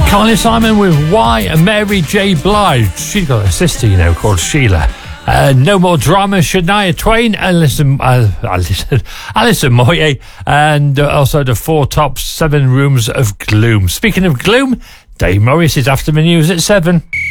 Carly Simon with Why, and Mary J. Blige. She's got a sister, you know, called Sheila. No More Drama, Shania Twain, Alison Moyet, and also the Four Tops, 7 Rooms of Gloom. Speaking of gloom, Dave Morris is after the news at 7.